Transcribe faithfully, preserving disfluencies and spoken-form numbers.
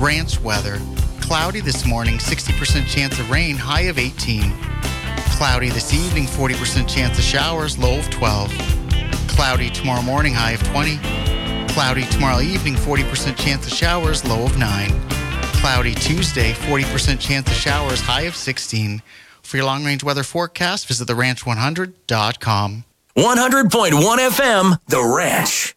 Ranch weather. Cloudy this morning, sixty percent chance of rain, high of eighteen. Cloudy this evening, forty percent chance of showers, low of twelve. Cloudy tomorrow morning, high of twenty. Cloudy tomorrow evening, forty percent chance of showers, low of nine. Cloudy Tuesday, forty percent chance of showers, high of sixteen. For your long-range weather forecast, visit the ranch one hundred dot com. one hundred point one F M, The Ranch.